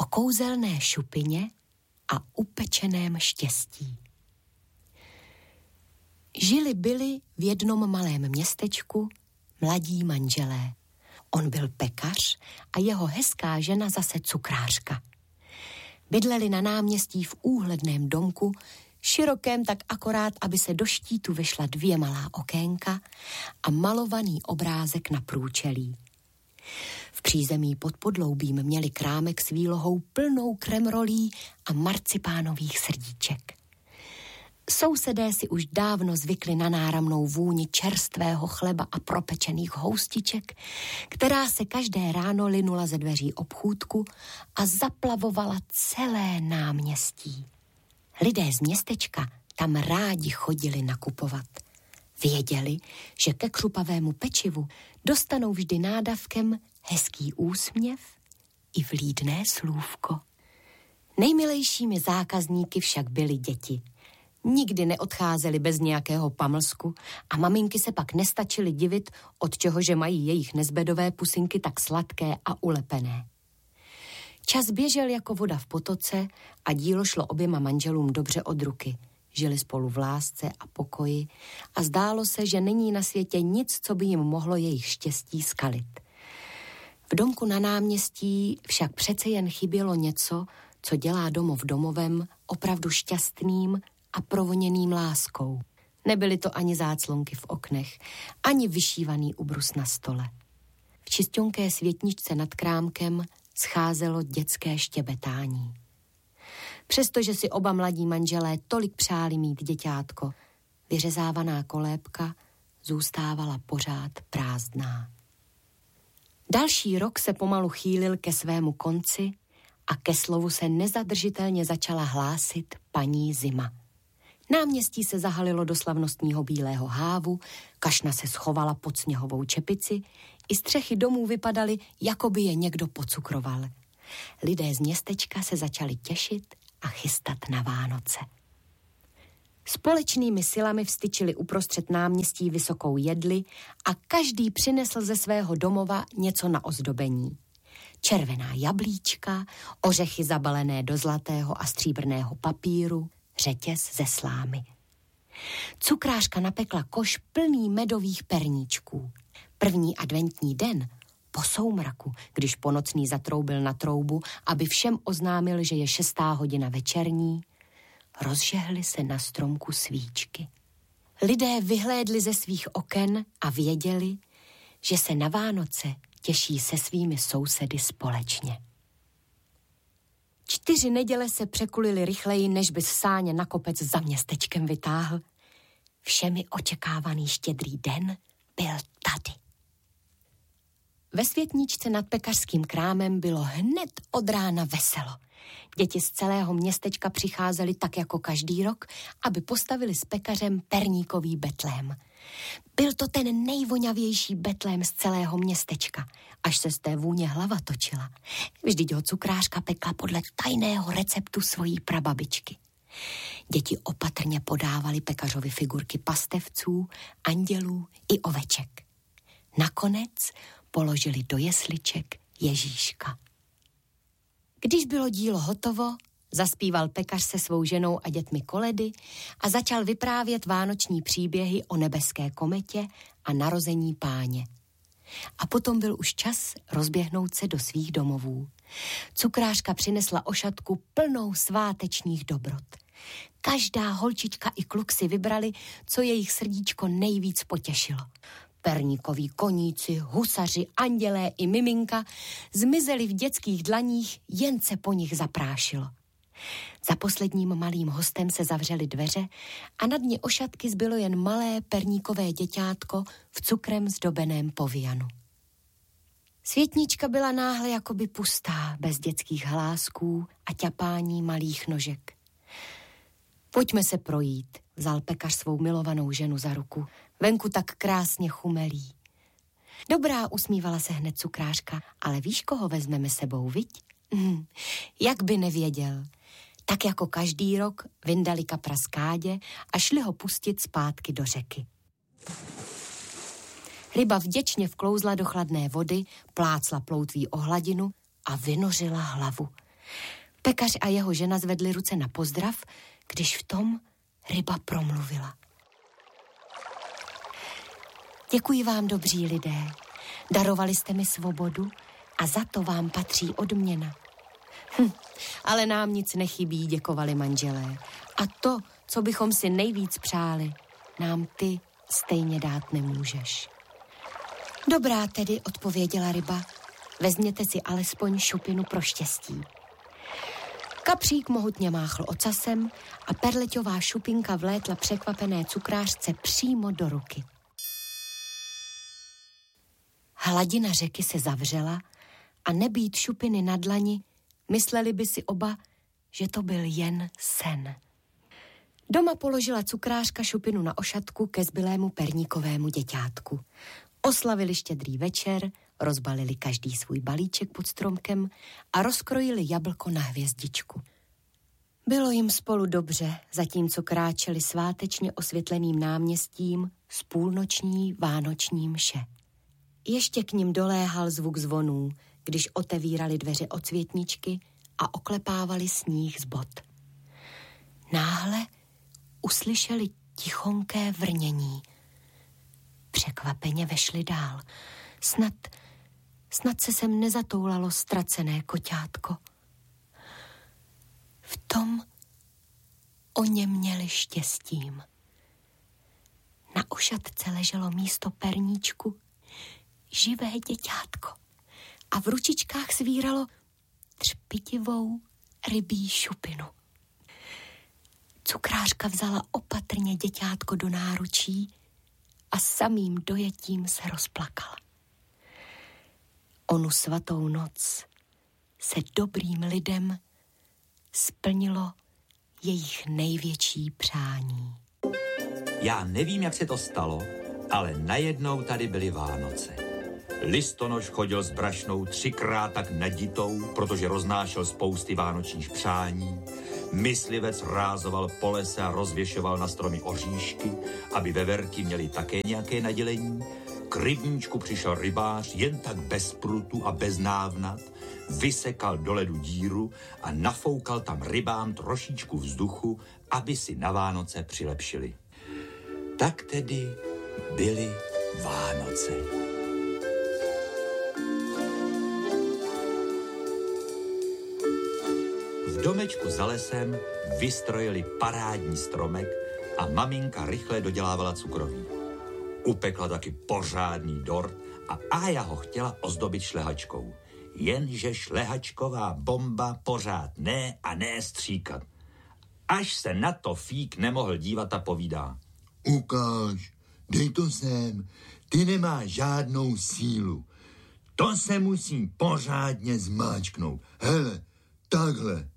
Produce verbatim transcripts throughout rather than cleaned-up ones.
kouzelné šupině a upečeném štěstí. Žili byli v jednom malém městečku mladí manželé. On byl pekař a jeho hezká žena zase cukrářka. Bydleli na náměstí v úhledném domku, širokém tak akorát, aby se do štítu vešla dvě malá okénka a malovaný obrázek na průčelí. V přízemí pod podloubím měli krámek s výlohou plnou kremrolí a marcipánových srdíček. Sousedé si už dávno zvykli na náramnou vůni čerstvého chleba a propečených houstiček, která se každé ráno linula ze dveří obchůdku a zaplavovala celé náměstí. Lidé z městečka tam rádi chodili nakupovat. Věděli, že ke křupavému pečivu dostanou vždy nádavkem hezký úsměv i vlídné slůvko. Nejmilejšími zákazníky však byly děti. Nikdy neodcházeli bez nějakého pamlsku a maminky se pak nestačily divit, od čeho že mají jejich nezbedové pusinky tak sladké a ulepené. Čas běžel jako voda v potoce a dílo šlo oběma manželům dobře od ruky. Žili spolu v lásce a pokoji a zdálo se, že není na světě nic, co by jim mohlo jejich štěstí skalit. V domku na náměstí však přece jen chybělo něco, co dělá domov domovem opravdu šťastným a provoněným láskou. Nebyly to ani záclonky v oknech, ani vyšívaný ubrus na stole. V čisťonké světničce nad krámkem scházelo dětské štěbetání. Přestože si oba mladí manželé tolik přáli mít děťátko, vyřezávaná kolébka zůstávala pořád prázdná. Další rok se pomalu chýlil ke svému konci a ke slovu se nezadržitelně začala hlásit paní zima. Náměstí se zahalilo do slavnostního bílého hávu, kašna se schovala pod sněhovou čepici, i střechy domů vypadaly, jako by je někdo pocukroval. Lidé z městečka se začali těšit a chystat na Vánoce. Společnými silami vstyčili uprostřed náměstí vysokou jedli a každý přinesl ze svého domova něco na ozdobení. Červená jablíčka, ořechy zabalené do zlatého a stříbrného papíru, řetěz ze slámy. Cukrářka napekla koš plný medových perníčků. První adventní den, po soumraku, když ponocný zatroubil na troubu, aby všem oznámil, že je šestá hodina večerní, rozžehly se na stromku svíčky. Lidé vyhlédli ze svých oken a věděli, že se na Vánoce těší se svými sousedy společně. Čtyři neděle se překulily rychleji, než by sáně na kopec za městečkem vytáhl. Všemi očekávaný štědrý den byl tady. Ve světničce nad pekařským krámem bylo hned od rána veselo. Děti z celého městečka přicházely tak jako každý rok, aby postavili s pekařem perníkový betlém. Byl to ten nejvoňavější betlém z celého městečka, až se z té vůně hlava točila. Vždyť ho cukrářka pekla podle tajného receptu svojí prababičky. Děti opatrně podávali pekařovi figurky pastevců, andělů i oveček. Nakonec položili do jesliček Ježíška. Když bylo dílo hotovo, zaspíval pekař se svou ženou a dětmi koledy a začal vyprávět vánoční příběhy o nebeské kometě a narození Páně. A potom byl už čas rozběhnout se do svých domovů. Cukrářka přinesla ošatku plnou svátečních dobrot. Každá holčička i kluk si vybrali, co jejich srdíčko nejvíc potěšilo. Perníkoví koníci, husaři, andělé i miminka zmizeli v dětských dlaních, jen se po nich zaprášilo. Za posledním malým hostem se zavřely dveře a na dně ošatky zbylo jen malé perníkové děťátko v cukrem zdobeném povianu. Světnička byla náhle jakoby pustá, bez dětských hlásků a ťapání malých nožek. Pojďme se projít, vzal pekař svou milovanou ženu za ruku. Venku tak krásně chumelí. Dobrá, usmívala se hned cukrářka, ale víš, koho vezmeme sebou, viď? Hm, jak by nevěděl. Tak jako každý rok vyndali kapra z kádě a šli ho pustit zpátky do řeky. Ryba vděčně vklouzla do chladné vody, plácla ploutví o hladinu a vynořila hlavu. Pekař a jeho žena zvedli ruce na pozdrav, když v tom ryba promluvila. Děkuji vám, dobří lidé. Darovali jste mi svobodu a za to vám patří odměna. Hm, ale nám nic nechybí, děkovali manželé. A to, co bychom si nejvíc přáli, nám ty stejně dát nemůžeš. Dobrá tedy, odpověděla ryba. Vezměte si alespoň šupinu pro štěstí. Kapřík mohutně máchl ocasem a perleťová šupinka vlétla překvapené cukrářce přímo do ruky. Hladina řeky se zavřela a nebýt šupiny na dlani, mysleli by si oba, že to byl jen sen. Doma položila cukrářka šupinu na ošatku ke zbylému perníkovému děťátku. Oslavili štědrý večer, rozbalili každý svůj balíček pod stromkem a rozkrojili jablko na hvězdičku. Bylo jim spolu dobře, zatímco kráčeli svátečně osvětleným náměstím z půlnoční vánoční mše. Ještě k nim doléhal zvuk zvonů, když otevírali dveře od světničky a oklepávali sníh z bot. Náhle uslyšeli tichonké vrnění. Překvapeně vešli dál. Snad, snad se sem nezatoulalo ztracené koťátko. V tom oni měli štěstím. Na ošatce leželo místo perníčku živé děťátko a v ručičkách svíralo třpitivou rybí šupinu. Cukrářka vzala opatrně děťátko do náručí a samým dojetím se rozplakala. Onu svatou noc se dobrým lidem splnilo jejich největší přání. Já nevím, jak se to stalo, ale najednou tady byly Vánoce. Listonoš chodil s brašnou třikrát tak naditou, protože roznášel spousty vánočních přání. Myslivec rázoval po lese a rozvěšoval na stromy oříšky, aby veverky měly také nějaké nadělení. K rybníčku přišel rybář jen tak bez prutu a bez návnat, vysekal do ledu díru a nafoukal tam rybám trošičku vzduchu, aby si na Vánoce přilepšili. Tak tedy byly Vánoce. V domečku za lesem vystrojili parádní stromek a maminka rychle dodělávala cukroví. Upekla taky pořádný dort a Ája ho chtěla ozdobit šlehačkou. Jenže šlehačková bomba pořád ne a ne stříkat. Až se na to Fík nemohl dívat a povídá. Ukáž, dej to sem, ty nemáš žádnou sílu. To se musí pořádně zmáčknout. Hele, takhle.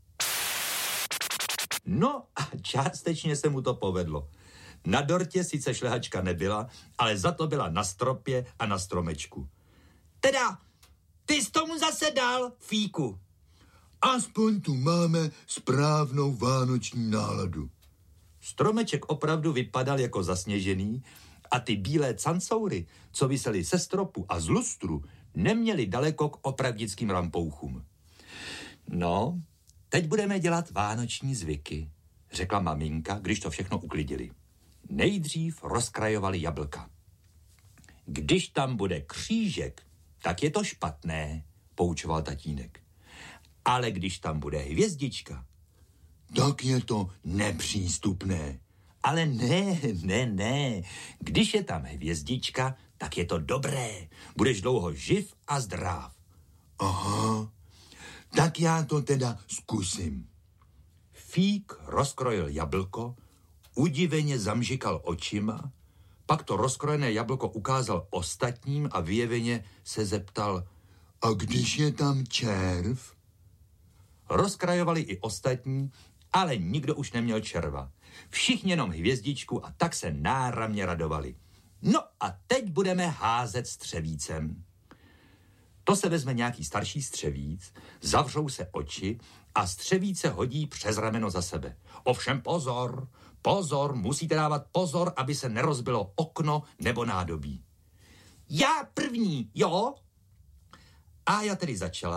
No a částečně se mu to povedlo. Na dortě sice šlehačka nebyla, ale za to byla na stropě a na stromečku. Teda, ty jsi tomu zase dal, Fíku. Aspoň tu máme správnou vánoční náladu. Stromeček opravdu vypadal jako zasněžený a ty bílé cancoury, co visely se stropu a z lustru, neměly daleko k opravdickým rampouchům. No, teď budeme dělat vánoční zvyky, řekla maminka, když to všechno uklidili. Nejdřív rozkrajovali jablka. Když tam bude křížek, tak je to špatné, poučoval tatínek. Ale když tam bude hvězdička, tak je to nepřístupné. Ale ne, ne, ne. Když je tam hvězdička, tak je to dobré. Budeš dlouho živ a zdrav. Aha, tak já to teda zkusím. Fík rozkrojil jablko, udiveně zamžikal očima, pak to rozkrojené jablko ukázal ostatním a vyjeveně se zeptal. A když je tam červ? Rozkrajovali i ostatní, ale nikdo už neměl červa. Všichni jenom hvězdičku a tak se náramně radovali. No a teď budeme házet střevícem. To se vezme nějaký starší střevíc, zavřou se oči a střevíce hodí přes rameno za sebe. Ovšem pozor, pozor, musíte dávat pozor, aby se nerozbilo okno nebo nádobí. Já první, jo? Ája tedy začala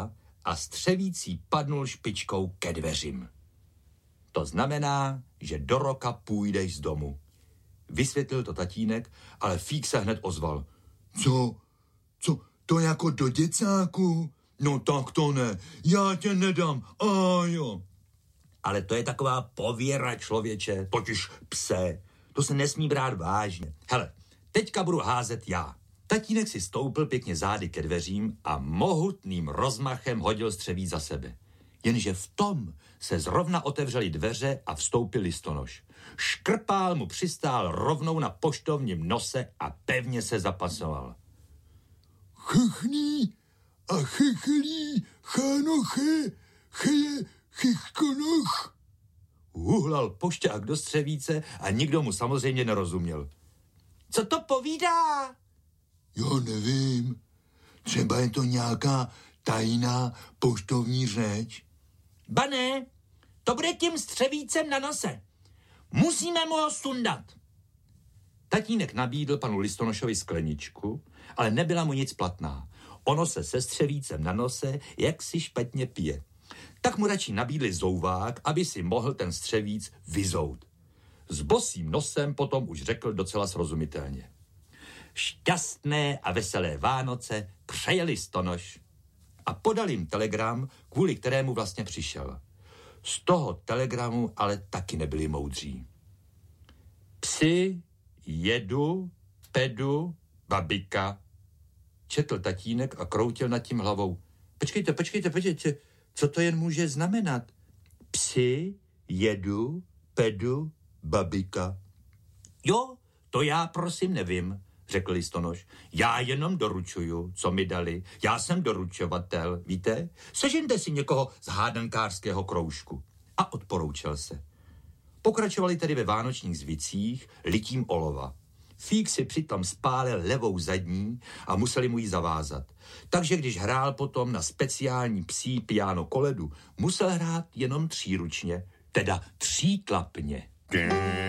a střevící padnul špičkou ke dveřím. To znamená, že do roka půjdeš z domu. Vysvětlil to tatínek, ale Fík se hned ozval. Co? Co? To jako do děcáku? No tak to ne, já tě nedám, a jo. Ale to je taková pověra, člověče, totiž pse. To se nesmí brát vážně. Hele, teďka budu házet já. Tatínek si stoupil pěkně zády ke dveřím a mohutným rozmachem hodil střeví za sebe. Jenže v tom se zrovna otevřely dveře a vstoupil listonoš. Škrpál mu přistál rovnou na poštovním nose a pevně se zapasoval. Chchní a chchlí, chánoche, cheje, chichkonoch. Uhlal pošťák do střevíce a nikdo mu samozřejmě nerozuměl. Co to povídá? Já nevím, třeba je to nějaká tajná poštovní řeč. Ba ne, to bude tím střevícem na nose. Musíme mu ho sundat. Tatínek nabídl panu Listonošovi skleničku, ale nebyla mu nic platná. Ono se se střevícem na nose, jak si špatně pije. Tak mu radši nabídli zouvák, aby si mohl ten střevíc vyzout. S bosým nosem potom už řekl docela srozumitelně. Šťastné a veselé Vánoce přeje Listonoš. A podal jim telegram, kvůli kterému vlastně přišel. Z toho telegramu ale taky nebyli moudří. Psi, jedu, pedu, babika, četl tatínek a kroutil nad tím hlavou. Počkejte, počkejte, počkejte, co to jen může znamenat? Psi, jedu, pedu, babika. Jo, to já prosím nevím, řekl Listonoš. Já jenom doručuju, co mi dali. Já jsem doručovatel, víte? Sežente si někoho z hádankářského kroužku. A odporoučel se. Pokračovali tedy ve vánočních zvicích litím olova. Fík si přitom spálil levou zadní a museli mu ji zavázat. Takže když hrál potom na speciální psí piano koledu, musel hrát jenom tříručně, teda třítlapně.